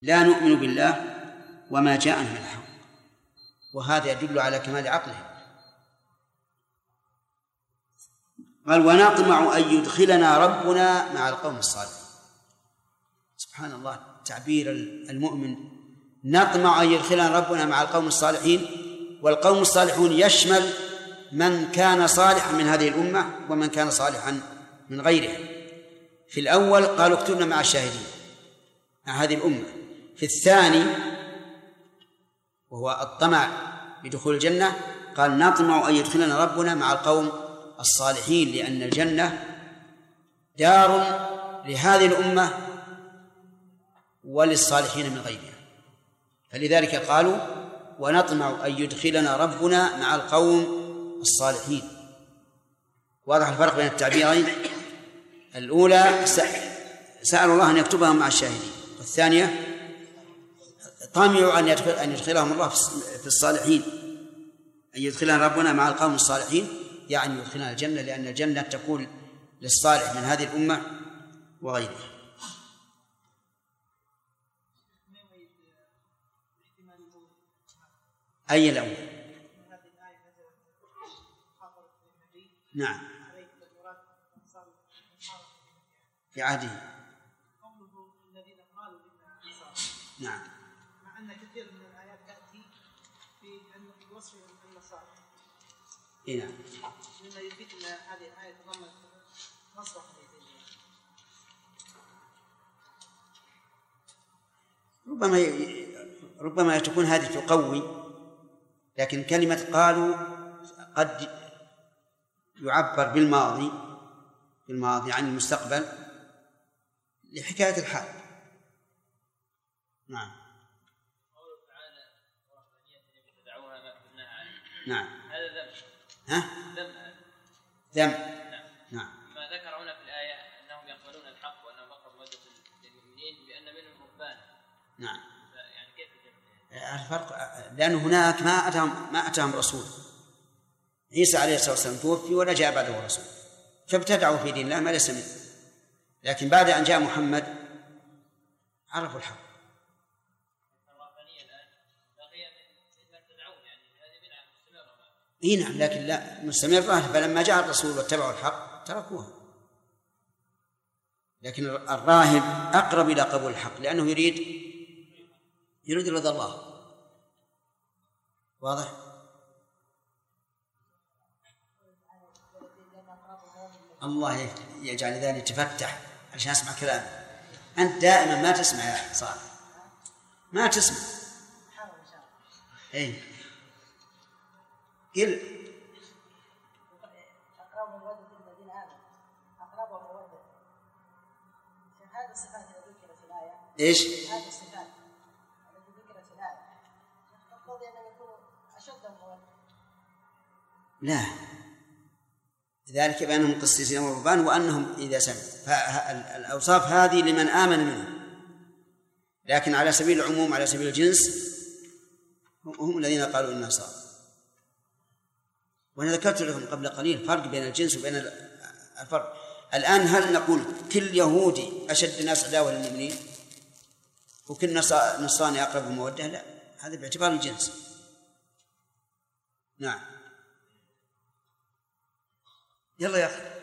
لا نؤمن بالله وما جاءنا من الحق، وهذا يدل على كمال عقلهم. قال ونطمع أن يدخلنا ربنا مع القوم الصالحين. سبحان الله، تعبير المؤمن، نطمع أن يدخلنا ربنا مع القوم الصالحين، والقوم الصالحون يشمل من كان صالحا من هذه الأمة ومن كان صالحا من غيرها. في الأول قالوا اكتبنا مع الشاهدين مع هذه الأمة. في الثاني وهو الطمع بدخول الجنة قال نطمع أن يدخلنا ربنا مع القوم الصالحين، لأن الجنة دار لهذه الأمة وللصالحين من غيرها، فلذلك قالوا ونطمع أن يدخلنا ربنا مع القوم الصالحين. واضح الفرق بين التعبيرين؟ الأولى سأل الله أن يكتبهم مع الشاهدين، والثانية طمعوا أن يدخلهم الله في الصالحين، أن يدخلنا ربنا مع القوم الصالحين، يعني يدخلنا الجنة، لأن الجنة تكون للصالح من هذه الأمة وغيرها. أي الأول؟ نعم، في عهده. نعم، مع أن كثير من الآيات تأتي في وصف النصارى. نعم، مما يفيد أن هذه الآية تضمن مصلحة ربما تكون هذه تقوي، لكن كلمة قالوا قد يعبر بالماضي عن المستقبل لحكاية الحال. نعم. قوله تعالى ورهبانية يبتدعوها ما كتبناها عليهم. نعم. هذا ذم. ذم. نعم. ما ذكر هنا في الآية أنهم يقبلون الحق وأنهم أقرب مودة للمؤمنين بأن منهم رهبان. نعم. يعني كيف الجمع؟ الفرق لأن هناك ما أتاهم رسول. عيسى عليه الصلاة والسلام توفي ولا جاء بعده رسول، فابتدعوا في دين الله ما ليس منه، لكن بعد أن جاء محمد عرفوا الحق. الرهبانية الآن بقي من ابتدعوه، يعني هذه بدعة مستمرة. نعم، لكن لا مستمرة، فلما جاء الرسول واتبعوا الحق تركوها. لكن الراهب أقرب إلى قبول الحق، لأنه يريد رضا الله. واضح؟ الله يجعل ذلك يتفتح عشان أسمع كلامه. أنت دائما ما تسمع يا صالح، ما تسمع. إيه قل. أقرب مودة الذين آمنوا، أقرب مودة. هذه الصفات التي ذكرت في الآية. إيش؟ هذه الصفات التي ذكرت في الآية تقتضي أن يكونوا أشد مودة. لا، ذلك بأنهم قسيسين ورهبان وأنهم إذا سمعوا، فالأوصاف هذه لمن آمن منهم، لكن على سبيل العموم على سبيل الجنس هم الذين قالوا إنها صار. وأنا ذكرت لكم قبل قليل فرق بين الجنس وبين الفرق. الآن هل نقول كل يهودي أشد الناس عداوة للمؤمنين وكل نصراني أقرب المودة؟ لا، هذا باعتبار الجنس. نعم. يلا يا أخي.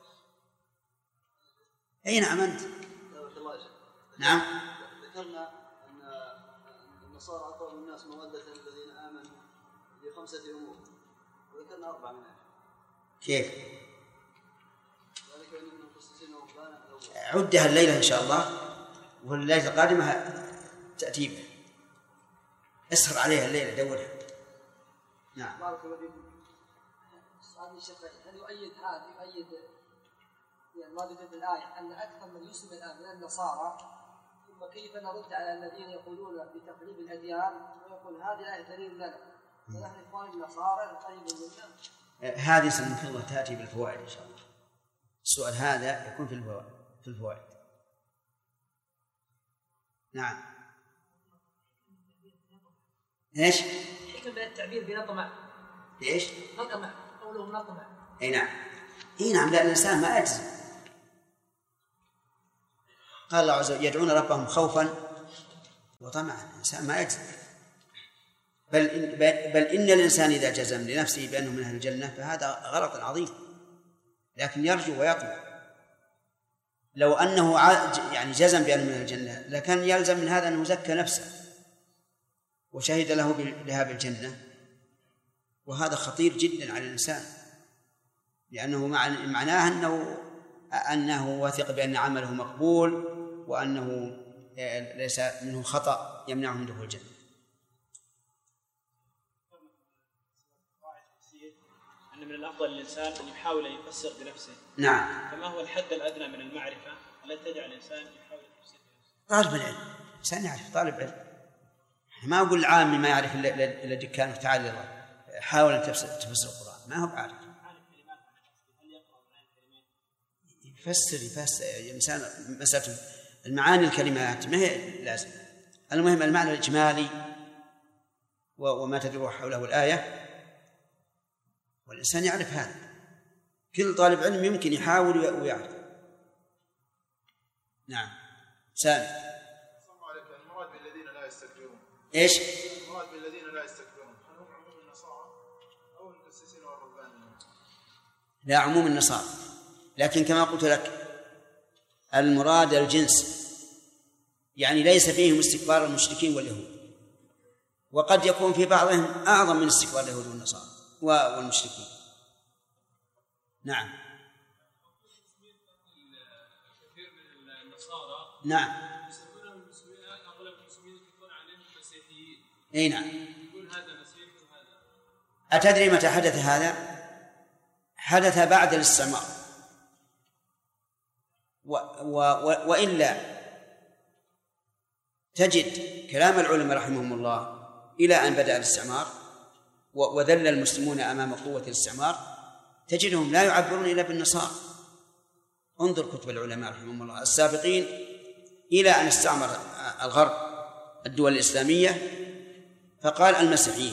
أين أنت؟ نعم. ذكرنا أن النصارى أقرب الناس مودة الذين آمنوا ب5 أمور، وذكرنا 4 منها. كيف؟ ذلك أنهم مخصصين ورهبانا. عدها الليلة إن شاء الله، والليلة القادمة تأتي به. اسهر عليها الليلة، دورها. نعم. بارك الله فيكم. هذه الشيخين هل يؤيد يعني ما ذكر في الآية أن أكثر من يسلم الآن من النصارى، ثم كيف نرد على الذين يقولون بتقليد الأديان ويقول هذه الآية دليل لنا ونحن إخوان النصارى قريب منا؟ هذه سنة الله تأتي بالفوائد إن شاء الله. السؤال هذا يكون في الفوائد. نعم. إيش؟ حكم بين التعبير بنطمع. إيش؟ نطمع، قوله نطمع. أي نعم. إيه نعم، لأن الإنسان ما أجزم. قال الله عز وجل يدعون ربهم خوفا وطمعا الإنسان ما يجزم، بل إن الإنسان إذا جزم لنفسه بأنه من أهل الجنة فهذا غلط عظيم، لكن يرجو ويطمع. لو أنه يعني جزم بأنه من أهل الجنة لكان يلزم من هذا أنه زكى نفسه وشهد لها بالجنة، وهذا خطير جدا على الإنسان، لأنه معناه أنه واثق بأن عمله مقبول وأنه ليس منه خطأ يمنعه من دخول الجنة. أن من الأفضل للإنسان أن يحاول أن يفسر بنفسه. نعم. فما هو الحد الأدنى من المعرفة التي تجعل الإنسان يحاول أن يفسر بنفسه؟ طالب العلم، الإنسان يعرف، طالب علم. ما أقول العامي ما يعرف إلا دكان وتعالى حاول أن تفسر القرآن، ما هو بعارف. يفسر الإنسان مسألة المعاني الكلمات ما هي لازم، المهم المعنى الإجمالي وما تدور حوله الآية، والإنسان يعرف هذا. كل طالب علم يمكن يحاول ويعرف. نعم. سامي. المراد بالذين لا يستكبرون. إيش؟ المراد بالذين لا يستكبرون هل هم عموم النصارى أو المؤسسين والرهبانيين؟ لا، عموم النصارى، لكن كما قلت لك المراد الجنس، يعني ليس فيهم استكبار المشركين واليهود، وقد يكون في بعضهم أعظم من استكبار اليهود والنصارى والمشركين. نعم. كثير من النصارى نعم. يسمونهم المسلمين، أغلب المسلمين يكون عليهم مسيحيين. أي نعم. يقول هذا مسيحي وهذا. أتدري متى حدث هذا؟ حدث بعد الاستعمار، وإلا تجد كلام العلماء رحمهم الله إلى أن بدأ الاستعمار وذل المسلمون أمام قوة الاستعمار تجدهم لا يعبرون إلا بالنصارى. انظر كتب العلماء رحمهم الله السابقين إلى أن استعمر الغرب الدول الإسلامية فقال المسيحيين،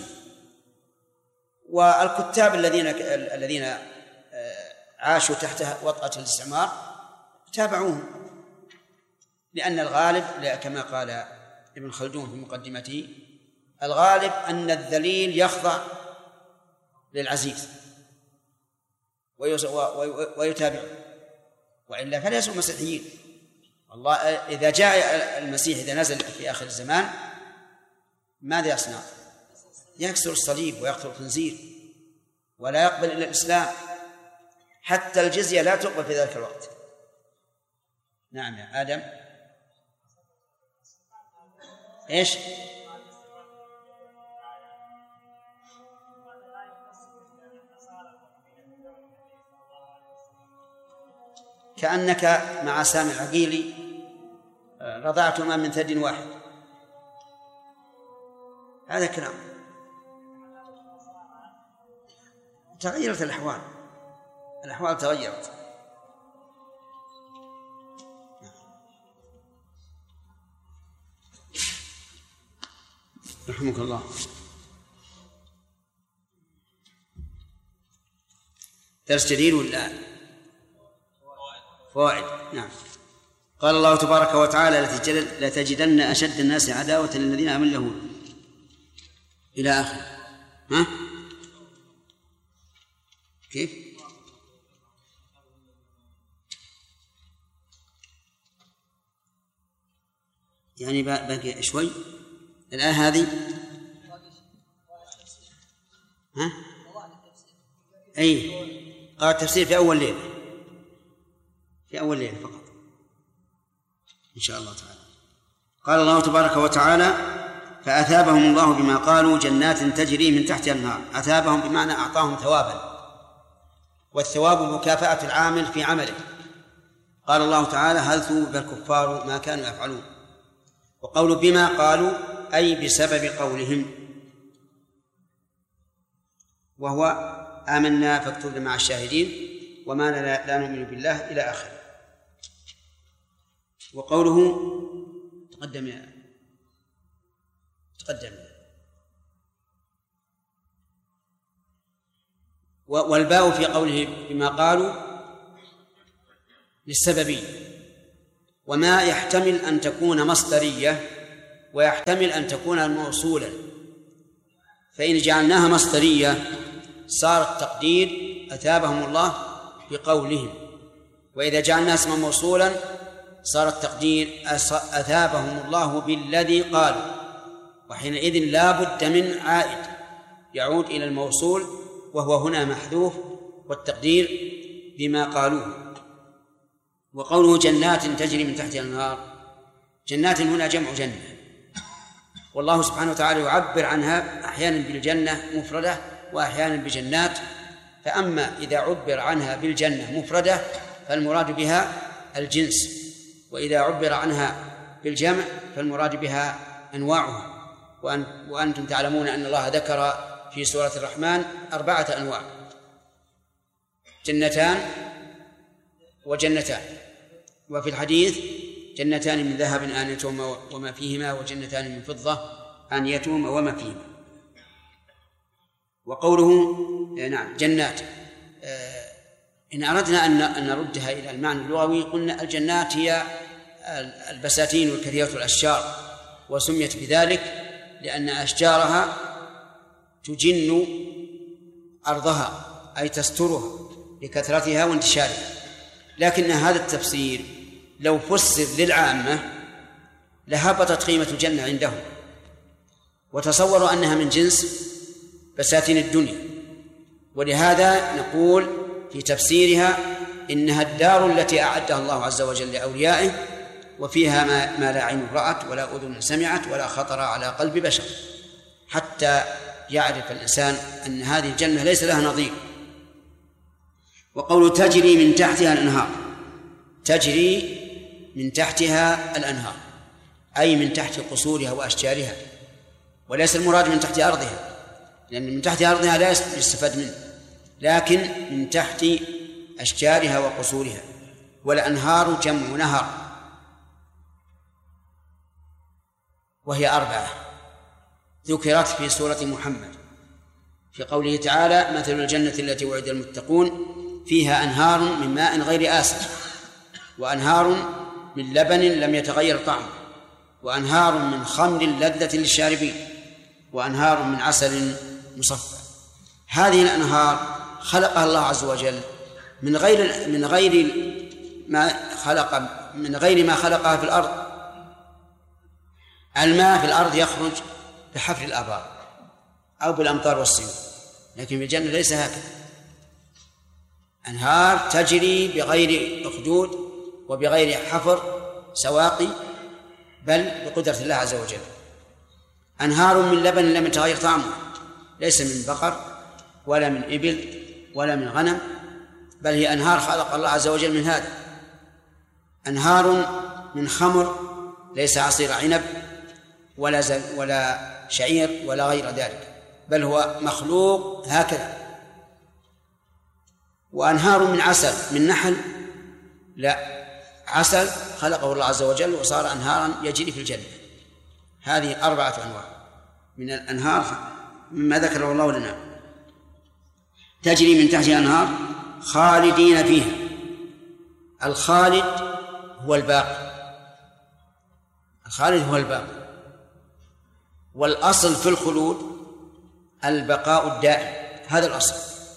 والكتاب الذين عاشوا تحت وطأة الاستعمار تابعوهم، لأن الغالب كما قال ابن خلدون في مقدمته الغالب أن الذليل يخضع للعزيز ويتابعه، وإلا فليسوا مسيحيين. والله إذا جاء المسيح إذا نزل في آخر الزمان ماذا يصنع؟ يكسر الصليب ويقتل الخنزير ولا يقبل إلا الإسلام، حتى الجزية لا تقبل في ذلك الوقت. نعم يا آدم. إيش؟ كأنك مع سامي العقيلي رضعتما من ثدي واحد، هذا كلام. تغيرت الأحوال تغيرت. رحمك الله. درس جديد ولا فوائد؟ نعم. قال الله تبارك وتعالى لتجدن أشد الناس عداوة للذين آمنوا اليهود إلى آخر. ها؟ كيف؟ يعني باقي شوي الآية هذه. ها؟ أي قال التفسير في أول ليلة فقط إن شاء الله تعالى. قال الله تبارك وتعالى فأثابهم الله بما قالوا جنات تجري من تحتها الأنهار. أثابهم بمعنى أعطاهم ثوابا، والثواب مكافأة العامل في عمله. قال الله تعالى هل ثوب الكفار ما كانوا يفعلون، وقول بما قالوا أي بسبب قولهم، وهو آمنا فاكتبنا مع الشاهدين وما لا نؤمن بالله إلى آخره. وقوله تقدم والباء في قوله بما قالوا للسببية، وما يحتمل أن تكون مصدرية ويحتمل أن تكون موصولا، فإن جعلناها مصدرية صار التقدير أثابهم الله بقولهم، وإذا جعلناها اسما موصولا صار التقدير أثابهم الله بالذي قالوا، وحينئذ لا بد من عائد يعود إلى الموصول، وهو هنا محذوف، والتقدير بما قالوه. وقوله جنات تجري من تحتها الأنهار، جنات هنا جمع جنة، والله سبحانه وتعالى يعبر عنها أحيانا بالجنة مفردة وأحيانا بجنات، فأما إذا عبر عنها بالجنة مفردة فالمراد بها الجنس، وإذا عبر عنها بالجمع فالمراد بها أنواعها. وأنتم تعلمون أن الله ذكر في سورة الرحمن 4 أنواع: جنتان وجنتان، وفي الحديث جنتان من ذهب آنيتهما وما فيهما، وجنتان من فضة آنيتهما وما فيهما. وقوله نعم جنات، إن أردنا أن نردها إلى المعنى اللغوي قلنا الجنات هي البساتين والكثيرة الأشجار، وسميت بذلك لأن أشجارها تجن أرضها أي تسترها لكثرتها وانتشارها. لكن هذا التفسير لو فسر للعامة لهبطت قيمة الجنة عندهم، وتصوروا أنها من جنس بساتين الدنيا. ولهذا نقول في تفسيرها إنها الدار التي أعدها الله عز وجل لأوليائه، وفيها ما لا عين رأت ولا أذن سمعت ولا خطر على قلب بشر، حتى يعرف الإنسان أن هذه الجنة ليس لها نظير. وقول تجري من تحتها الأنهار، تجري من تحتها الأنهار أي من تحت قصورها وأشجارها، وليس المراد من تحت أرضها، لأن من تحت أرضها لا يستفاد منه، لكن من تحت أشجارها وقصورها. والأنهار جمع نهر، وهي 4 ذكرت في سورة محمد في قوله تعالى: مثل الجنة التي وعد المتقون فيها أنهار من ماء غير آسن، وأنهار من لبن لم يتغير طعمه، وأنهار من خمر لذة للشاربين، وأنهار من عسل مصفى. هذه الأنهار خلقها الله عز وجل من غير ما خلقها في الأرض. الماء في الأرض يخرج بحفر الآبار أو بالأمطار والسيول، لكن في الجنة ليس هكذا، أنهار تجري بغير أخدود وبغير حفر سواقي، بل بقدرة الله عز وجل. أنهار من لبن لم يتغير طعمه، ليس من بقر ولا من إبل ولا من غنم، بل هي أنهار خلق الله عز وجل من هذا. أنهار من خمر، ليس عصير عنب ولا شعير ولا غير ذلك، بل هو مخلوق هكذا. وأنهار من عسل، من نحل، لا، عسل خلقه الله عز وجل وصار أنهارا يجري في الجنة. هذه 4 أنواع من الأنهار مما ذكره الله لنا. تجري من تحتها أنهار خالدين فيها. الخالد هو الباقي، الخالد هو الباقي، والأصل في الخلود البقاء الدائم، هذا الأصل.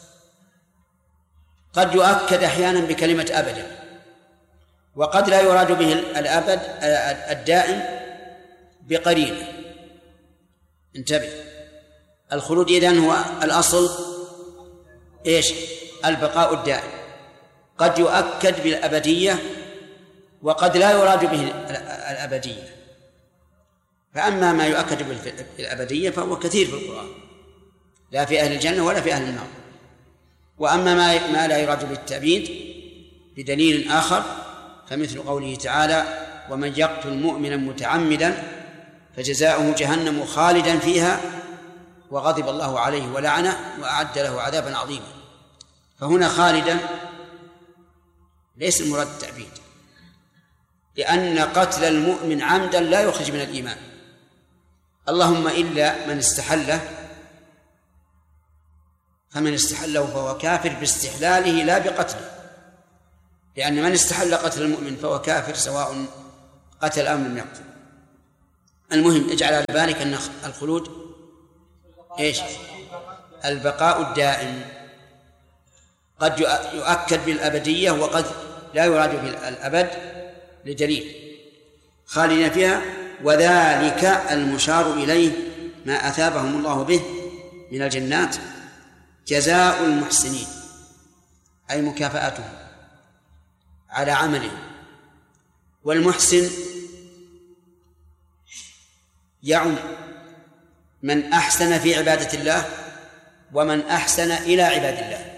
قد يؤكد أحيانا بكلمة أبدا، وقد لا يراد به الأبد الدائم بقرينة. انتبه، الخلود إذن هو الأصل إيش؟ البقاء الدائم. قد يؤكد بالأبدية وقد لا يراد به الأبدية. فأما ما يؤكد بالأبدية فهو كثير في القرآن، لا في أهل الجنة ولا في أهل النار. وأما ما لا يراد بالتأبيد بدليل آخر فمثل قوله تعالى: ومن يقتل مؤمنا متعمدا فجزاؤه جهنم خالدا فيها وغضب الله عليه ولعنه وأعد له عذابا عظيما. فهنا خالدا ليس المراد التأبيد، لأن قتل المؤمن عمدا لا يخرج من الإيمان، اللهم إلا من استحله، فمن استحله فهو كافر باستحلاله لا بقتله، لأن من استحل قتل المؤمن فهو كافر سواء قتل أم لم يقتل. المهم اجعل على بالك أن الخلود إيش؟ البقاء الدائم، قد يؤكد بالأبدية وقد لا يراد بالأبد لدليل خالدين فيها، وذلك المشار إليه ما أثابهم الله به من الجنات جزاء المحسنين، أي مكافأتهم على عملهم. والمحسن يعم من أحسن في عبادة الله ومن أحسن إلى عباد الله.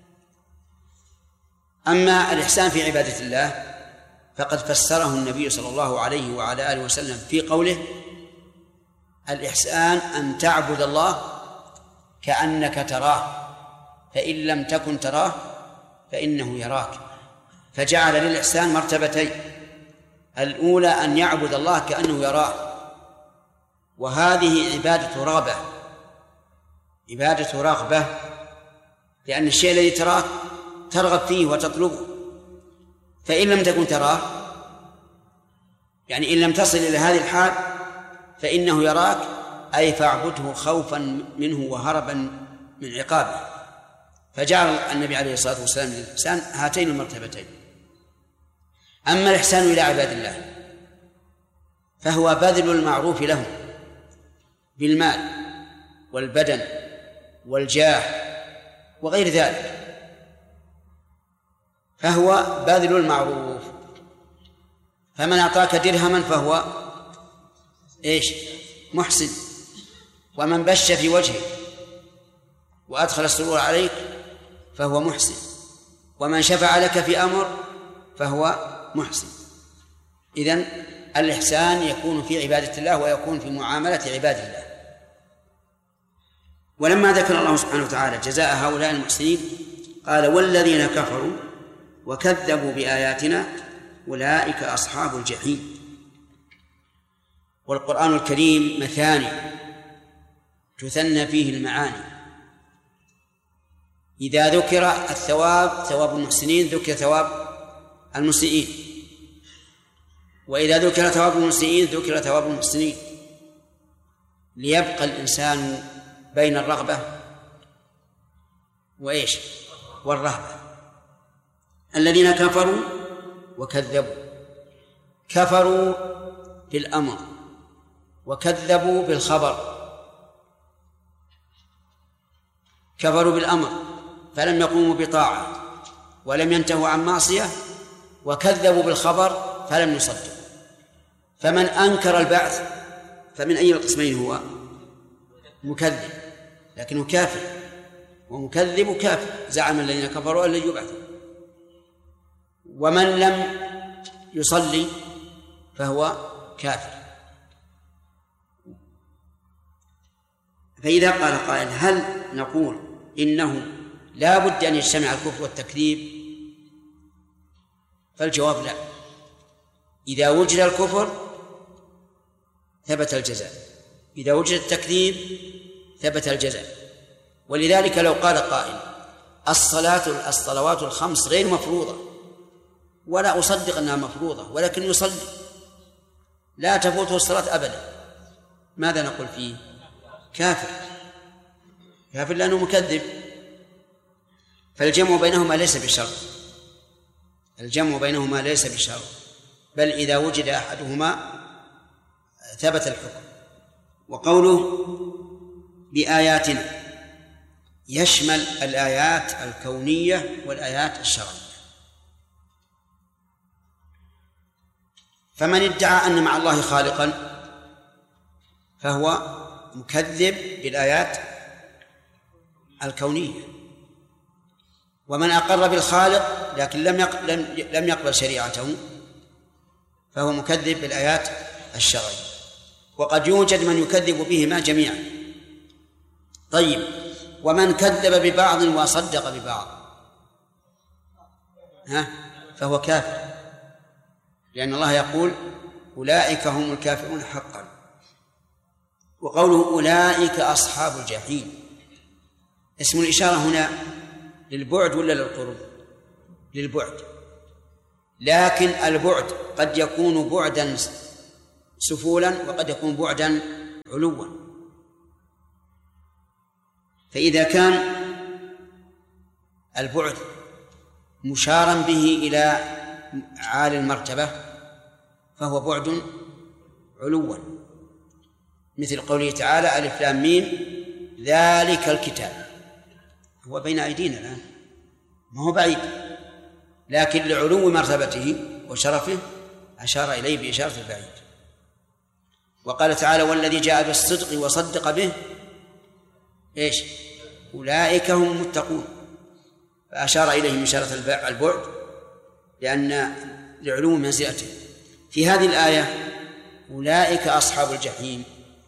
أما الإحسان في عبادة الله فقد فسره النبي صلى الله عليه وعلى آله وسلم في قوله: الإحسان أن تعبد الله كأنك تراه فإن لم تكن تراه فإنه يراك. فجعل للإحسان مرتبتين: الأولى أن يعبد الله كأنه يراه، وهذه عبادة رغبة، عبادة رغبة، لأن الشيء الذي تراه ترغب فيه وتطلبه، فإن لم تكن تراه يعني إن لم تصل إلى هذه الحال فإنه يراك، أي فاعبده خوفا منه وهربا من عقابه. فجعل النبي عليه الصلاة والسلام للإحسان هاتين المرتبتين. أما الإحسان إلى عباد الله فهو بذل المعروف لهم بالمال والبدن والجاه وغير ذلك، فهو بذل المعروف. فمن أعطاك درهما فهو إيش؟ محسن. ومن بش في وجهك وأدخل السرور عليك فهو محسن. ومن شفع لك في أمر فهو محسن. إذن الإحسان يكون في عبادة الله ويكون في معاملة عباد الله. ولما ذكر الله سبحانه وتعالى جزاء هؤلاء المحسنين قال: والذين كفروا وكذبوا بآياتنا أولئك أصحاب الجحيم. والقرآن الكريم مثاني تثنى فيه المعاني. إذا ذكر الثواب ثواب المحسنين ذكر ثواب المسيئين، وإذا ذكر ثواب المسيئين ذكر ثواب المحسنين، ليبقى الإنسان بين الرغبة وإيش؟ والرهبة. الذين كفروا وكذبوا، كفروا بالأمر وكذبوا بالخبر. كفروا بالأمر فلم يقوموا بطاعة ولم ينتهوا عن معصية، وكذبوا بالخبر فلم يصدقوا. فمن أنكر البعث فمن أي القسمين هو؟ مكذب، لكنه كافر، ومكذب كافر. زعم الذين كفروا أن لن يبعثوا. ومن لم يصلي فهو كافر. فإذا قال قائل: هل نقول إنه لا بد أن يجتمع الكفر والتكذيب؟ فالجواب لا. إذا وجد الكفر ثبت الجزاء، إذا وجد التكذيب ثبت الجزاء. ولذلك لو قال قائل: الصلوات الخمس غير مفروضة ولا أصدق أنها مفروضة ولكن يصلي لا تفوته الصلاة أبدا، ماذا نقول فيه؟ كافر، كافر لأنه مكذب. فالجمع بينهما ليس بشرط، الجمع بينهما ليس بشرط، بل إذا وجد أحدهما ثبت الحكم. وقوله بآياتنا يشمل الآيات الكونية والآيات الشرعية. فمن ادعى أن مع الله خالقا فهو مكذب بالآيات الكونية، ومن أقر بالخالق لكن لم يقبل شريعته فهو مكذب بالآيات الشرعية. وقد يوجد من يكذب بهما جميعا. طيب، ومن كذب ببعض وصدق ببعض فهو كافر، لأن الله يقول: أولئك هم الكافرون حقا. وقوله أولئك أصحاب الجحيم، اسم الإشارة هنا للبعد ولا للقرب؟ للبعد، لكن البعد قد يكون بعدا سفولا وقد يكون بعدا علوا. فإذا كان البعد مشارا به إلى عالي المرتبة فهو بعد علوا، مثل قوله تعالى ألف لام ميم ذلك الكتاب، هو بين أيدينا الآن ما هو بعيد، لكن لعلو مرتبته وشرفه أشار إليه بإشارة البعيد. وقال تعالى والذي جاء بالصدق وصدق به إيش؟ أولئك هم المتقون، فأشار إليه إشارة البعد لأن لعلو منزلته. في هذه الآية أولئك أصحاب الجحيم،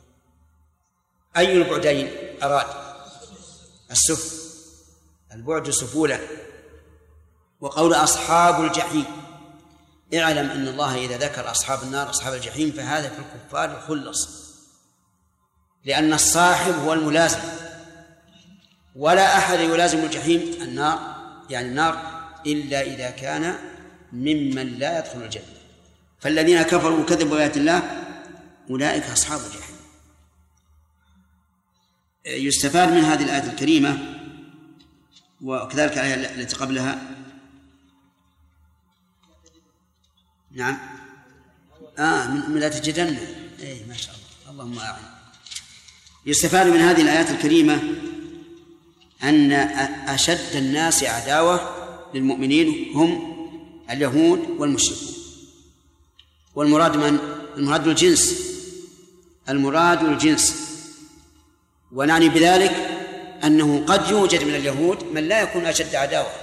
أي البعدين أراد؟ السفل، البعد سفولا. وقول أصحاب الجحيم اعلم أن الله إذا ذكر أصحاب النار أصحاب الجحيم فهذا في الكفار خلص، لأن الصاحب هو الملازم، ولا أحد يلازم الجحيم النار يعني النار إلا إذا كان ممن لا يدخل الجنة. فالذين كفروا وكذبوا بآيات الله أولئك أصحاب الجحيم. يستفاد من هذه الآية الكريمة وكذلك الآية التي قبلها نعم من لا تجدن أي ما شاء الله اللهم أعن. يستفاد من هذه الآيات الكريمة أن أشد الناس عداوة للمؤمنين هم اليهود والمشركون. والمراد من؟ المراد الجنس، ونعني بذلك أنه قد يوجد من اليهود من لا يكون أشد عداوة،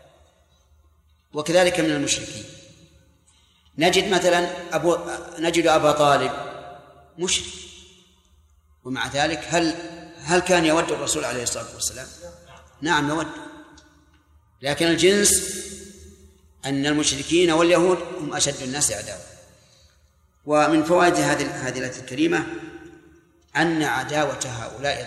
وكذلك من المشركين. نجد مثلا نجد أبا طالب مشرك، ومع ذلك هل كان يود الرسول عليه الصلاة والسلام؟ نعم يود. لكن الجنس أن المشركين واليهود هم أشد الناس عداوة. ومن فوائد هذه الآية الكريمة أن عداوة هؤلاء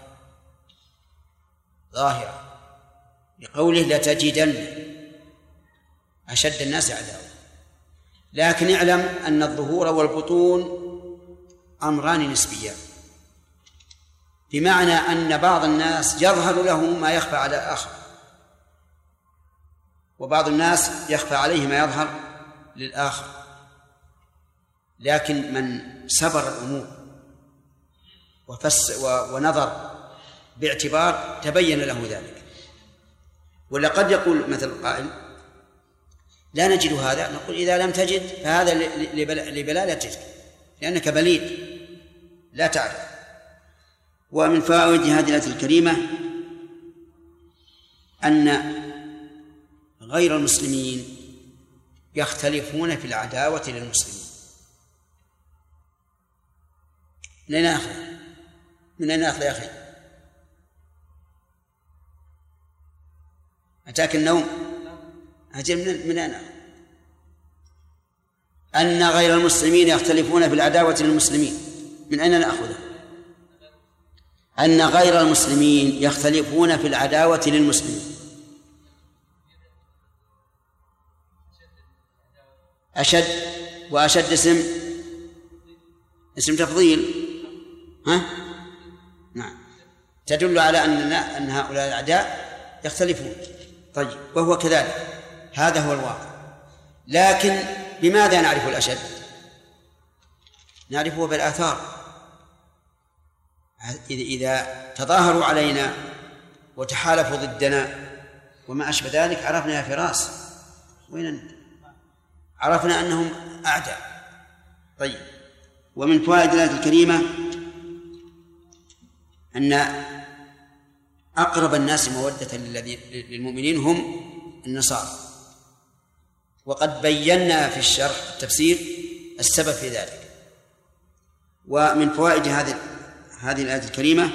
ظاهرة لقوله لتجدن أشد الناس عداوة. لكن اعلم أن الظهور والبطون أمران نسبيان، بمعنى أن بعض الناس يظهر له ما يخفى على آخر، وبعض الناس يخفى عليه ما يظهر للآخر. لكن من سبر الأمور ونظر باعتبار تبين له ذلك. ولا قد يقول مثل قائل لا نجد هذا، نقول إذا لم تجد فهذا لبلالتك، لأنك بليد لا تعرف. ومن فوائد هذه الآية الكريمة أن غير المسلمين يختلفون في العداوة للمسلمين. من أين أخذ يا أخي؟ أتاك النوم؟ أجل من أين؟ أن غير المسلمين يختلفون في العداوة للمسلمين، من أين نأخذه؟ أن غير المسلمين يختلفون في العداوة للمسلمين. أشد وأشد اسم تفضيل، نعم، تدل على أن هؤلاء الأعداء يختلفون. طيب، وهو كذلك، هذا هو الواقع. لكن بماذا نعرف الأشد؟ نعرفه بالآثار. إذا تظاهروا علينا وتحالفوا ضدنا وما أشبه ذلك عرفنا يا فراس وين أنت؟ عرفنا أنهم أعداء. طيب، ومن فوائد الآية الكريمة أن أقرب الناس مودة للمؤمنين هم النصارى، وقد بينا في الشرح التفسير السبب في ذلك. ومن فوائد هذه الآية الكريمة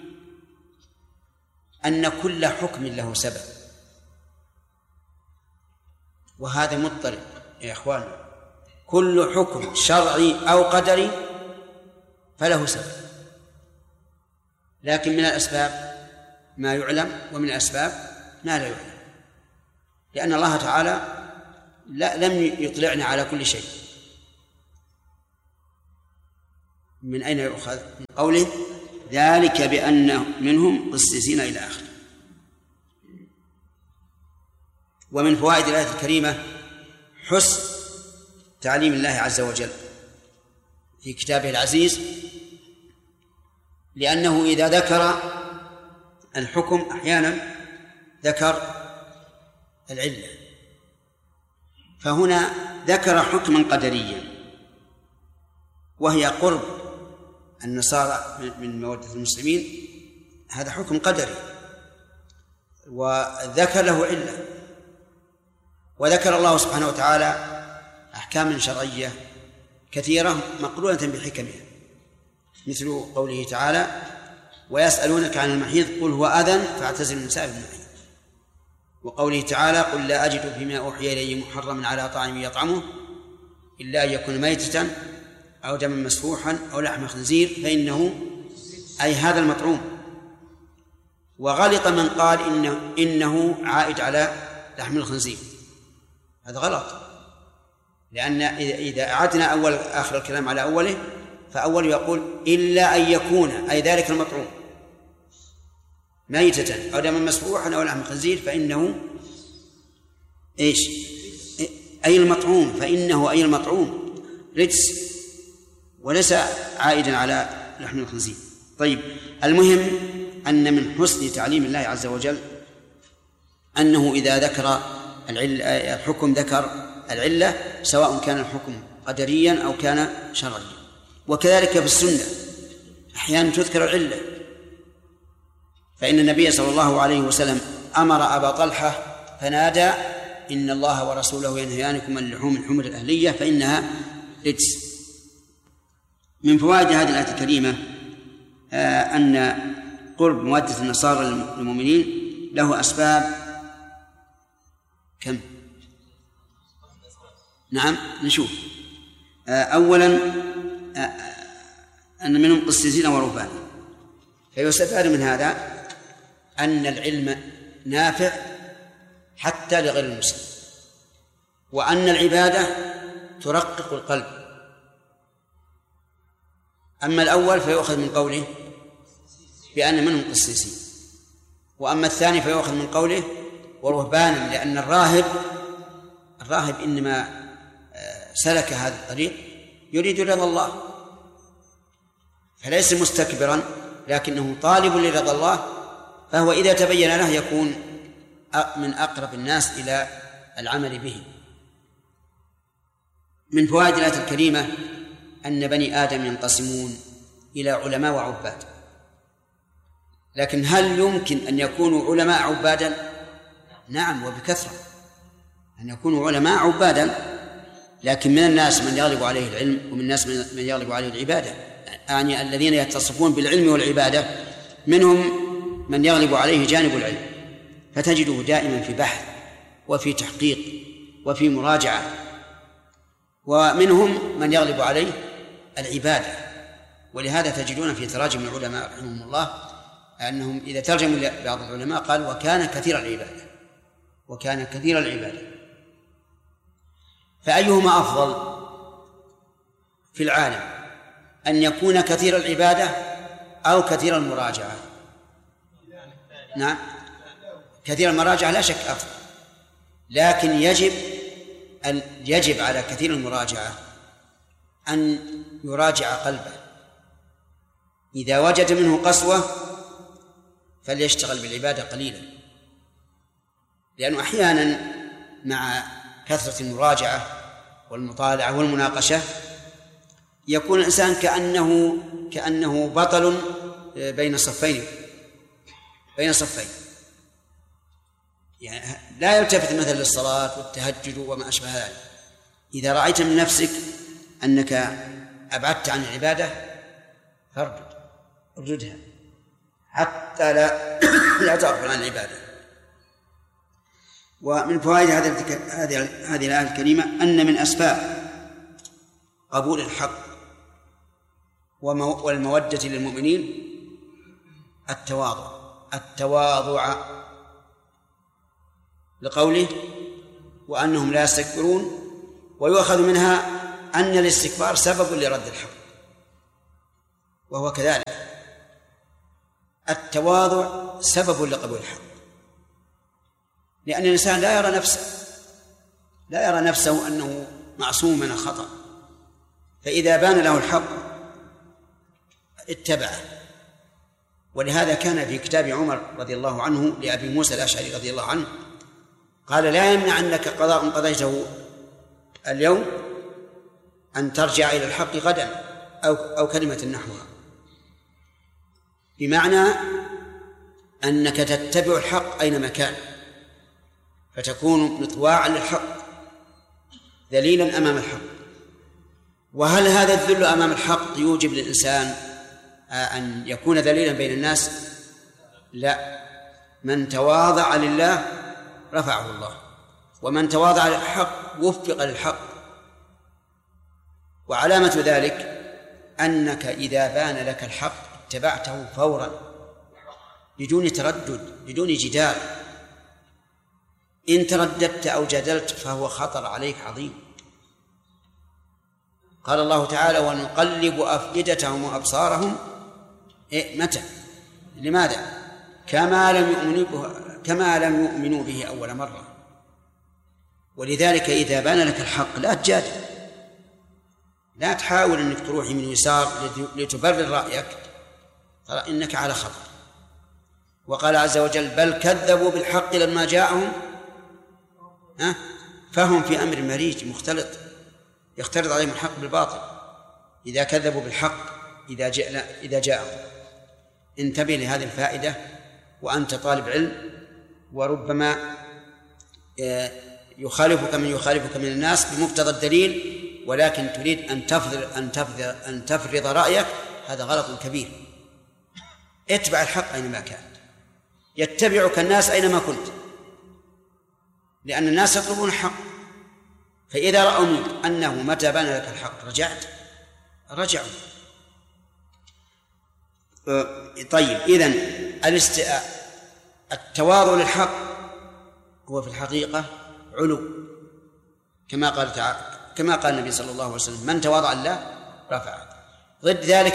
أن كل حكم له سبب، وهذا مضطرب يا إخوان. كل حكم شرعي أو قدري فله سبب، لكن من الأسباب ما يعلم ومن الأسباب ما لا يعلم، لأن الله تعالى لم يطلعنا على كل شيء. من أين يؤخذ؟ من قوله ذلك بأن منهم قسيسين إلى آخره. ومن فوائد الآية الكريمة حسن تعليم الله عز وجل في كتابه العزيز، لأنه إذا ذكر الحكم أحيانا ذكر العلة، فهنا ذكر حكما قدريا وهي قرب النصارى من مودة المسلمين، هذا حكم قدري وذكر له علة. وذكر الله سبحانه وتعالى أحكاما شرعية كثيرة مقرونة بحكمها، مثل قوله تعالى ويسألونك عن المحيض قل هو أذى فاعتزلوا النساء في المحيض، وقوله تعالى قل لا أجد فيما أوحي إلي محرما على طاعم يطعمه إلا أن يكون ميتة أو دما مسفوحا أو لحم خنزير فإنه أي هذا المطعوم. وغلط من قال إنه عائد على لحم الخنزير، هذا غلط، لأن إذا أعدنا آخر الكلام على أوله فأول يقول إلا أن يكون أي ذلك المطعوم ميتة أو دما مسفوحا أو لحم خنزير فإنه إيش؟ أي المطعوم، فإنه أي المطعوم رجس وليس عائدا على لحم الخنزير. طيب، المهم أن من حسن تعليم الله عز وجل أنه إذا ذكر الحكم ذكر العلة، سواء كان الحكم قدريا أو كان شرعيا. وكذلك في السنة أحيانا تذكر العلة، فإن النبي صلى الله عليه وسلم أمر أبا طلحة فنادى إن الله ورسوله ينهيانكم عن لحوم الحمر الأهلية فإنها رجس. من فوائد هذه الآية الكريمة أن قرب مودة النصارى للمؤمنين له أسباب كم؟ نعم نشوف. أولا أن منهم قسيسين ورهبانا، فيستفاد من هذا أن العلم نافع حتى لغير المسلم، وأن العبادة ترقق القلب. أما الأول فيؤخذ من قوله بأن منهم قسيسين، وأما الثاني فيؤخذ من قوله ورهبانا، لأن الراهب إنما سلك هذا الطريق يريد رضا الله، فليس مستكبرا لكنه طالب لرضا الله، فهو إذا تبين له يكون من أقرب الناس إلى العمل به. من فوائد الآية الكريمة أن بني آدم ينقسمون إلى علماء وعباد، لكن هل يمكن أن يكونوا علماء عبادا؟ نعم، وبكثرة أن يكونوا علماء عبادا، لكن من الناس من يغلب عليه العلم ومن الناس من يغلب عليه العبادة، يعني الذين يتصفون بالعلم والعبادة منهم من يغلب عليه جانب العلم، فتجده دائما في بحث وفي تحقيق وفي مراجعة، ومنهم من يغلب عليه العبادة. ولهذا تجدون في تراجم العلماء رحمهم الله أنهم إذا ترجموا بعض العلماء قال وكان كثير العبادة، وكان كثير العبادة. فأيهما أفضل في العالم، أن يكون كثير العبادة أو كثير المراجعة؟ نعم، كثير المراجعة لا شك أفضل، لكن يجب على كثير المراجعة أن يراجع قلبه، إذا وجد منه قسوة فليشتغل بالعبادة قليلا، لأنه أحيانا مع كثرة المراجعة والمطالعة والمناقشة يكون الإنسان كأنه بطل بين صفين، يعني لا يلتفت مثل للصلاة والتهجد وما أشبه ذلك. إذا رأيت من نفسك أنك أبعدت عن العبادة فارددها حتى لا تغفل عن العبادة. ومن فوائد هذه الآية الكريمة أن من أسباب قبول الحق والمودة للمؤمنين التواضع لقوله وأنهم لا يستكبرون، ويؤخذ منها أن الاستكبار سبب لرد الحق، وهو كذلك. التواضع سبب لقبول الحق، لأن الإنسان لا يرى نفسه أنه معصوم من الخطأ، فإذا بان له الحق اتبعه. ولهذا كان في كتاب عمر رضي الله عنه لأبي موسى الأشعري رضي الله عنه قال: لا يمنع أنك قضاء قضيته اليوم أن ترجع إلى الحق غدا أو كلمة نحوها، بمعنى أنك تتبع الحق أينما كان، فتكون مطواعا للحق ذليلا أمام الحق. وهل هذا الذل أمام الحق يوجب للإنسان أن يكون ذليلا بين الناس؟ لا، من تواضع لله رفعه الله، ومن تواضع للحق وفق للحق. وعلامة ذلك أنك إذا بان لك الحق اتبعته فورا بدون تردد بدون جدال. إن ترددت أو جدلت فهو خطر عليك عظيم. قال الله تعالى: ونقلب أفئدتهم وأبصارهم متى؟ لماذا؟ كما لم يؤمنوا به أول مرة. ولذلك إذا بان لك الحق لا تجادل، لا تحاول أنك تروح من يسار لتبرر رأيك، ترى إنك على خطر. وقال عز وجل: بل كذبوا بالحق لما جاءهم فهم في أمر مريج مختلط، يختلط عليهم الحق بالباطل. إذا كذبوا بالحق إذا جاءهم. انتبه لهذه الفائدة وأنت طالب علم، وربما يخالفك من الناس بمقتضى الدليل، ولكن تريد أن تفرض رأيك، هذا غلط كبير. اتبع الحق أينما كان، يتبعك الناس أينما كنت، لأن الناس يطلبون الحق. فإذا رأوا منك أنه متى بان لك الحق رجعوا. طيب، إذن التواضع للحق هو في الحقيقة علو، كما قال النبي صلى الله عليه وسلم: من تواضع لله رفعه. ضد ذلك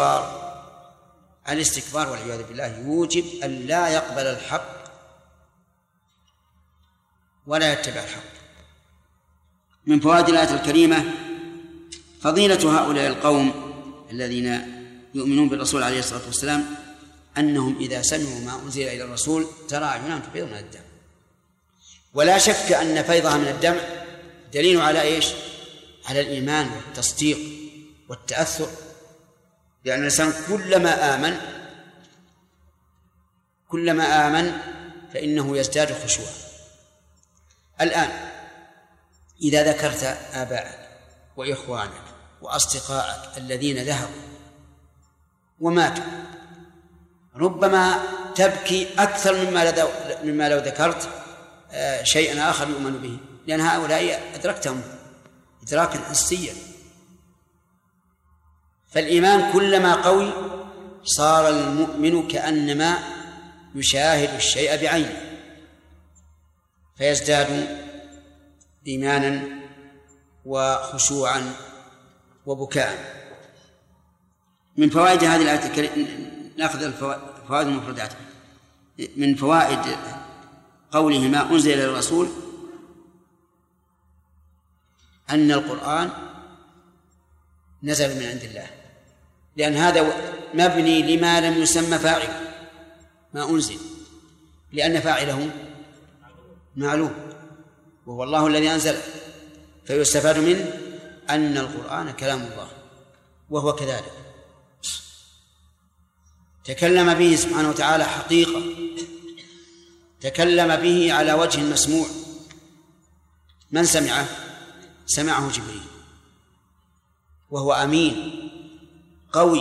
الاستكبار والعياذ بالله يوجب أن لا يقبل الحق ولا يتبع الحق. من فوائد الآية الكريمة فضيلة هؤلاء القوم الذين يؤمنون بالرسول عليه الصلاة والسلام، أنهم إذا سمعوا ما أنزل إلى الرسول ترى أعينهم تفيض من الدم. ولا شك أن فيضها من الدم دليل على إيش؟ على الإيمان والتصديق والتأثر، لأن الإنسان كلما آمن فإنه يزداد خشوعا. الآن إذا ذكرت آباءك وإخوانك وأصدقائك الذين ذهبوا وماتوا، ربما تبكي أكثر مما لو ذكرت شيئا آخر يؤمن به، لأن هؤلاء أدركتهم إدراكا حسيا. فالإيمان كلما قوي صار المؤمن كأنما يشاهد الشيء بعينه، فيزداد إيمانا وخشوعا وبكاء. من فوائد هذه الآية الكريمة نأخذ الفوائد المفردات. من فوائد قوله ما أنزل إلى الرسول أن القرآن نزل من عند الله، لأن هذا مبني لما لم يسمى فاعل ما أنزل، لأن فاعله معلوم وهو الله الذي أنزله، فيستفاد منه أن القرآن كلام الله، وهو كذلك تكلم به سبحانه وتعالى حقيقة، تكلم به على وجه مسموع. من سمعه؟ سمعه جبريل، وهو أمين قوي،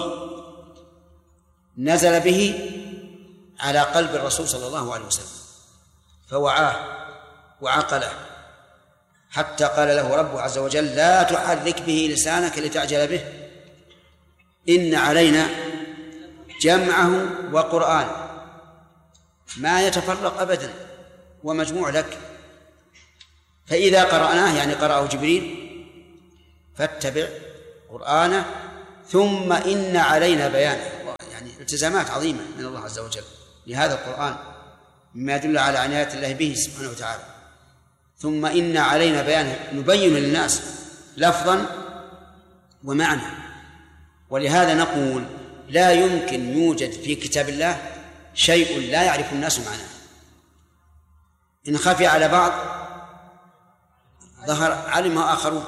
نزل به على قلب الرسول صلى الله عليه وسلم فوعاه وعقله، حتى قال له ربه عز وجل لا تحرك به لسانك لتعجل به، إن علينا جمعه وقرآن ما يتفرق أبدا ومجموع لك، فإذا قرأناه يعني قرأه جبريل فاتبع قرآنه ثم إن علينا بيانه، يعني التزامات عظيمة من الله عز وجل لهذا القرآن مما يدل على عناية الله به سبحانه وتعالى. ثم إن علينا بيانه، نبين للناس لفظا ومعنى. ولهذا نقول لا يمكن يوجد في كتاب الله شيء لا يعرف الناس معناه، إن خفي على بعض ظهر علمه آخرون.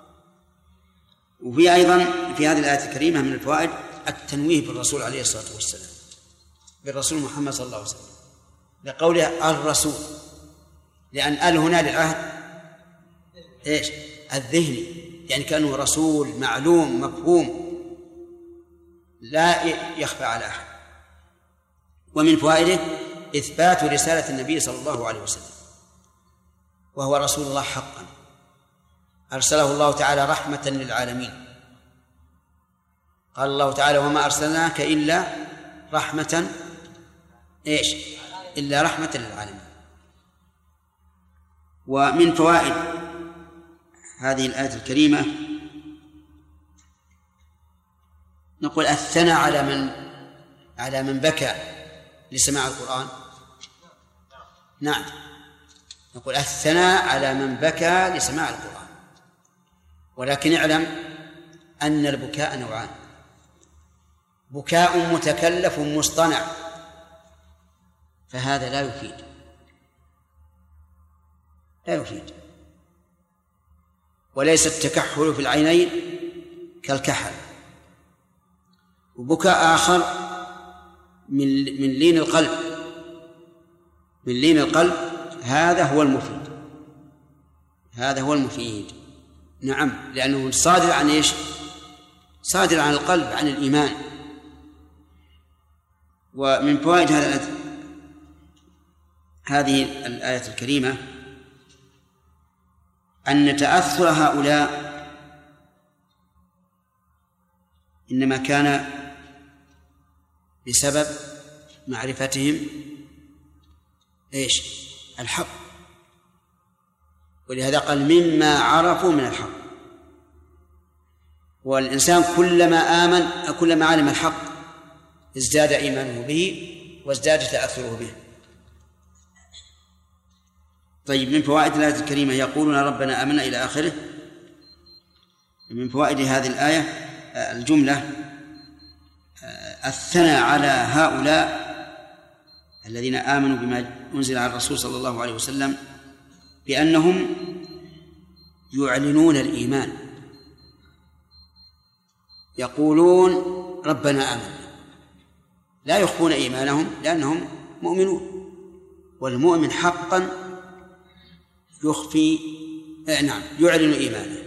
وفي أيضا في هذه الآية الكريمة من الفوائد التنويه بالرسول عليه الصلاة والسلام، بالرسول محمد صلى الله عليه وسلم، لقوله الرسول، لأن هنا للعهد إيش؟ الذهني، يعني كأنه رسول معلوم مفهوم لا يخفى على أحد. ومن فوائده إثبات رسالة النبي صلى الله عليه وسلم، وهو رسول الله حقا، أرسله الله تعالى رحمة للعالمين. قال الله تعالى وما أرسلناك إلا رحمة إيش؟ إلا رحمة للعالمين. ومن فوائد هذه الآية الكريمة نقول الثناء على من بكى لسماع القرآن. نعم، نقول الثناء على من بكى لسماع القرآن، ولكن اعلم أن البكاء نوعان: بكاء متكلف مصطنع، فهذا لا يفيد، وليس التكحل في العينين كالكحل. وبكاء آخر من لين القلب، هذا هو المفيد. نعم، لأنه صادر عن إيش؟ صادر عن القلب، عن الإيمان. ومن فوائد هذه الآية الكريمة أن تأثر هؤلاء إنما كان بسبب معرفتهم إيش؟ الحق، ولهذا قال مما عرفوا من الحق. والإنسان كلما علم الحق ازداد إيمانه به وازداد تأثره به. طيب، من فوائد الآية الكريمة يقولون ربنا آمنا إلى آخره. من فوائد هذه الآية الجملة الثناء على هؤلاء الذين آمنوا بما أنزل على الرسول صلى الله عليه وسلم بأنهم يعلنون الإيمان، يقولون ربنا آمنا، لا يخفون إيمانهم لأنهم مؤمنون. والمؤمن حقا يعلن إيمانه،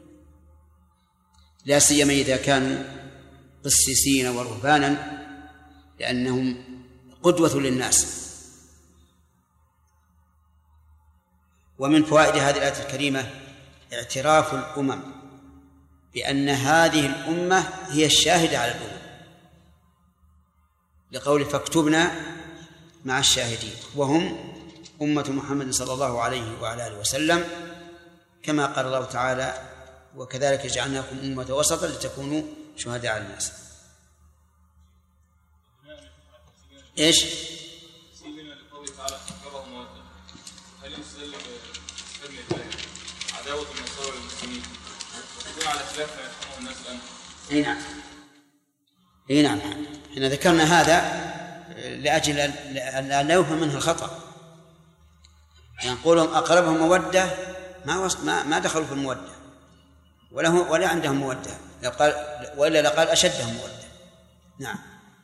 لا سيما إذا كانوا قسيسين ورهبانا، لأنهم قدوة للناس. ومن فوائد هذه الآية الكريمة اعتراف الأمم بأن هذه الأمة هي الشاهدة على الأمم، لقول فاكتبنا مع الشاهدين، وهم أمة محمد صلى الله عليه وعلى آله وسلم، كما قال الله تعالى وكذلك جعلناكم أمة وسطا لتكونوا شهداء على الناس. إيش؟ سيدنا لقوله تعالى حفظهم مودة، هل يستدل عداوة النصارى للمسلمين وتكون على خلاف ما يفهمه الناس الآن؟ اي نعم، احنا ذكرنا هذا لأجل أن لا يفهم منه الخطأ. يعني نقولهم أقربهم مودة، ما دخلوا في المودة ولا عندهم مودة، وإلا لقال أشدهم مودة. نعم.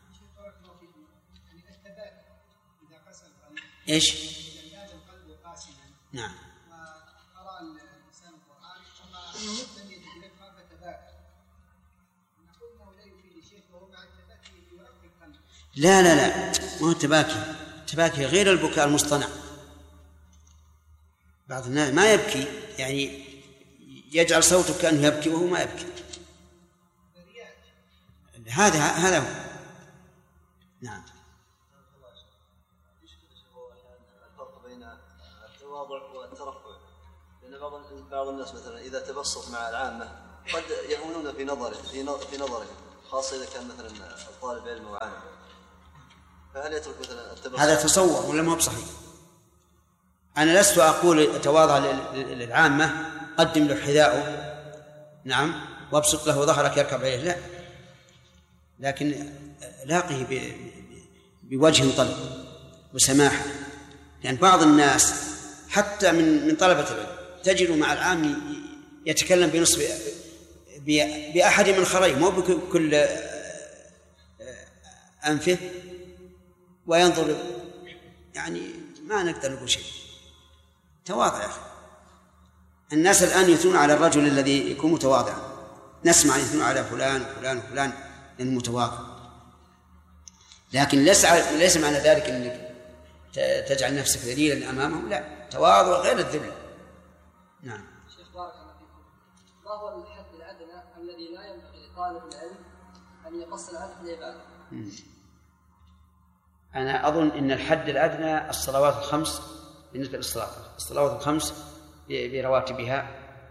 إيش؟ نعم. وقرأ الإنسان القرآن ثم لم يجد لك فتباكى، نقول أنه لا يفيد شيء، وهو مع التباكي يرقق القلب. لا ما هو التباكي غير البكاء المصطنع. بعض الناس ما يبكي، يعني يجعل صوته كأنه يبكي وهو ما يبكي. هذا هو. نعم. الفرق بين التواضع والترفع، لأن بعض الناس مثلا إذا تبسط مع العامة قد يهونون في نظرك خاصة إذا كان مثلا الطالب علم أو عالم، فهل يترك مثلا التبسم؟ هذا تصور ولا ما هو بصحيح؟ أنا لست أقول تواضع للعامة قدم له حذاءه نعم وابسط له ظهرك يركب عليه، لا، لكن لاقه بوجه طلق وسماحة، لأن بعض الناس حتى من طلبة العلم تجد مع العام يتكلم بنصف بأحد من خريه مو بكل أنفه وينظر، يعني ما نقدر نقول شيء. تواضع يا أخي. الناس الآن يثنون على الرجل الذي يكون متواضعا، نسمع يثنون على فلان وفلان وفلان لأنه متواضع، لكن ليس معنى ذلك أنك تجعل نفسك ذليلا أمامهم، لا، تواضع غير الذل. نعم. شيخ بارك الله فيكم، ما هو الحد الأدنى الذي لا ينبغي لطالب العلم أن يقصر عنه في العبادة؟ أنا أظن أن الحد الأدنى الصلوات الخمس بالنسبة للصلاة، الصلوات الخمس برواتبها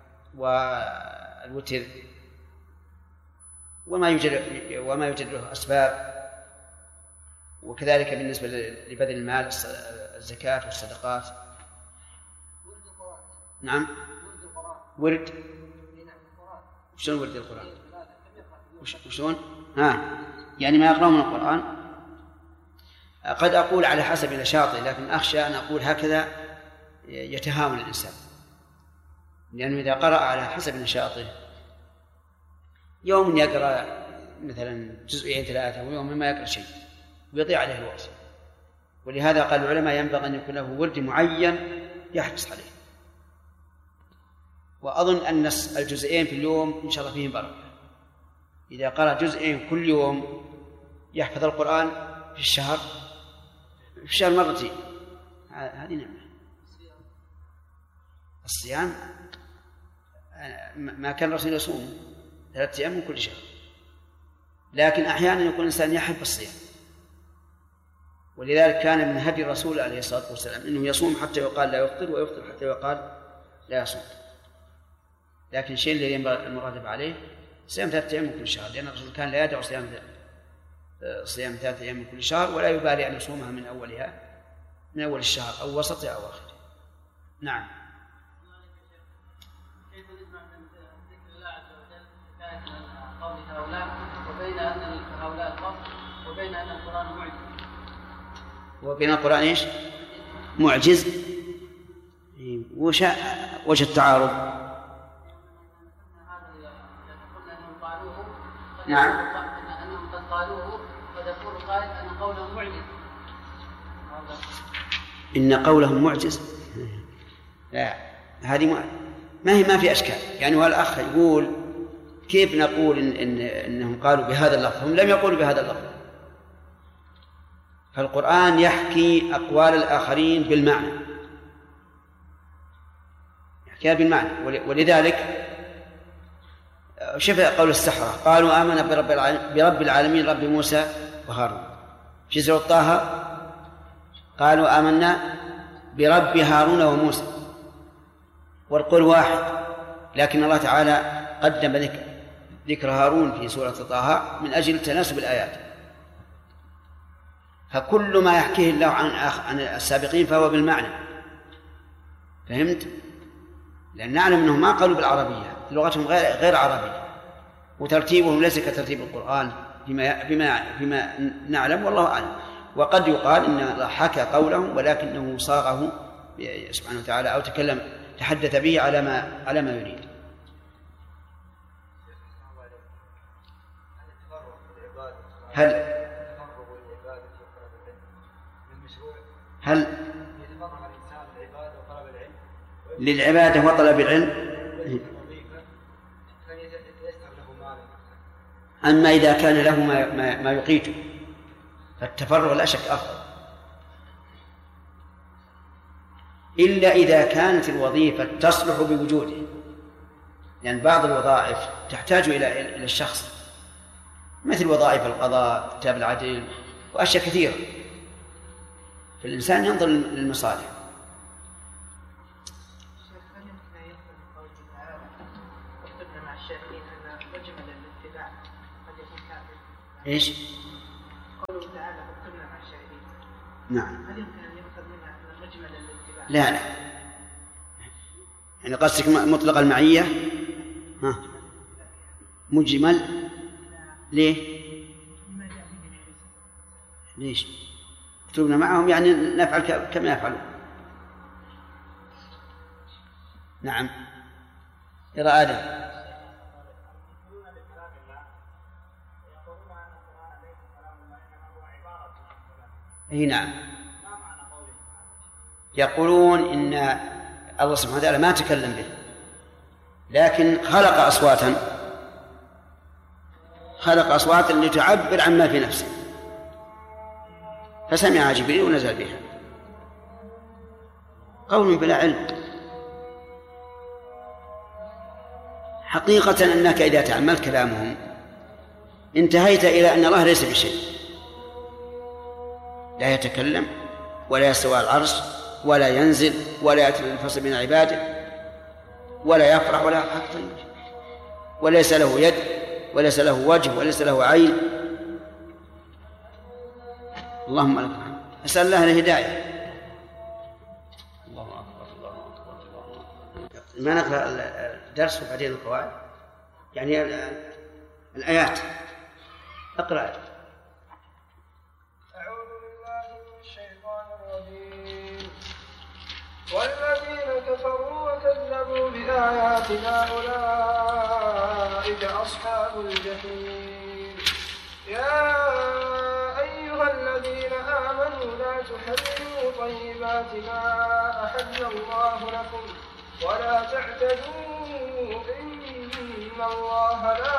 والوتر وما يوجد له أسباب، وكذلك بالنسبة لبذل المال الزكاة والصدقات. نعم. ورد. شلون ورد القرآن؟ وشلون؟ يعني ما يقرأون من القرآن. قد أقول على حسب نشاطي، لكن أخشى أن أقول هكذا يتهاون الإنسان، لأنه إذا قرأ على حسب نشاطه يوم يقرأ مثلا جزئين 3 ويوم ما يقرأ شيء ويضيع عليه الوقت. ولهذا قال العلماء ينبغي أن يكون له ورد معين يحرص عليه. وأظن أن الجزئين في اليوم إن شاء الله فيهم بركة. إذا قرأ جزئين كل يوم يحفظ القرآن في الشهر مرتين، هذه نعمة. الصيام ما كان الرسول يصوم 3 أيام من كل شهر، لكن أحيانا يكون الإنسان يحب الصيام، ولذلك كان من هدي الرسول عليه الصلاة والسلام إنه يصوم حتى يقال لا يفطر، ويفطر حتى يقال لا يصوم. لكن الشيء الذي ينبغي المراتب عليه صيام 3 أيام من كل شهر، لأن الرسول كان لا يدع صيام 3 أيام من كل شهر، ولا يبالي أن يصومها من أول الشهر أو وسطه أو آخره. نعم. كيف نجمع من ذكر الله عز وجل حكاية قول هؤلاء وبين أن هؤلاء القوم وبين أن القرآن معجز؟ وبين القرآن إيش؟ معجز. وش التعارض؟ نعم. أنهم قد قالوه قد يقول قائل أن قولهم معجز. إن قولهم معجز؟ لا، هذه ما في أشكال. يعني والأخ يقول كيف نقول إنهم قالوا بهذا اللفظ؟ هم لم يقولوا بهذا اللفظ. فالقرآن يحكي أقوال الآخرين بالمعنى، يحكيها بالمعنى. ولذلك شوف قول السحرة، قالوا آمنا برب العالمين رب موسى وهارون. في سورة طه قالوا آمنا برب هارون وموسى، والقول واحد، لكن الله تعالى قدم ذكر هارون في سورة طه من أجل تناسب الآيات. فكل ما يحكيه الله عن السابقين فهو بالمعنى. فهمت؟ لأن نعلم أنهم ما قالوا بالعربية، لغتهم غير عربية، وترتيبهم ليس كترتيب القرآن بما نعلم، والله أعلم. وقد يقال إن الله حكى قولهم ولكنه صاغه سبحانه وتعالى أو تحدث به على ما يريد. هل للعبادة وطلب العلم؟ أما إذا كان له ما يقيته فالتفرغ لا شك أفضل، إلا إذا كانت الوظيفة تصلح بوجوده، لأن بعض الوظائف تحتاج إلى الشخص، مثل وظائف القضاء، كتاب العدل، وأشياء كثيرة، فالإنسان ينظر للمصالح. هل يمكن أن يفهم قوله تعالى واكتبنا مع الشاهدين إيش؟ قوله تعالى فاكتبنا مع الشاهدين. نعم. هل يمكن أن يؤخذ منها مجمل الاتباع؟ لا يعني قصدك مطلق المعية؟ ها مجمل ليه؟ ليش؟ اكتبنا معهم يعني نفعل كما يفعلون. نعم. يرى آدم. اي نعم. يقولون إن الله سبحانه وتعالى ما تكلم به، لكن خلق أصواتا لتعبر عما في نفسه، فسمع جبريل ونزل بها. قول بلا علم. حقيقة أنك إذا تأملت كلامهم انتهيت إلى أن الله ليس بشيء، لا يتكلم ولا يستوى على العرش ولا ينزل ولا يأتي الفصل بين عباده ولا يفرح ولا حق، وليس له يد وليس له وجه وليس له عين. اللهم لك الحمد. أسأل الله الهداية. الله أكبر الله أكبر الله أكبر. ما نقرأ الدرس وبعدين القواعد يعني الآيات. اقرأ. أعوذ بالله من الشيطان الرجيم. والذين كفروا وكذبوا بآياتنا أولئك أصحاب الجحيم. يا أيها الذين آمنوا لا تحرموا طيبات ما أحل الله لكم ولا تعتدوا إن الله لا